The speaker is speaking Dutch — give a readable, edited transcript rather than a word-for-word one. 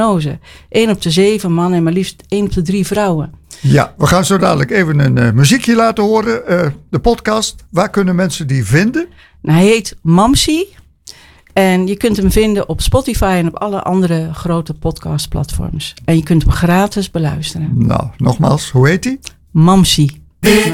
1 op de 7 mannen en maar liefst 1 op de 3 vrouwen. Ja, we gaan zo dadelijk even een muziekje laten horen. De podcast, waar kunnen mensen die vinden? Nou, hij heet Mamsi. En je kunt hem vinden op Spotify en op alle andere grote podcastplatforms. En je kunt hem gratis beluisteren. Nou, nogmaals, hoe heet hij? Mamsi.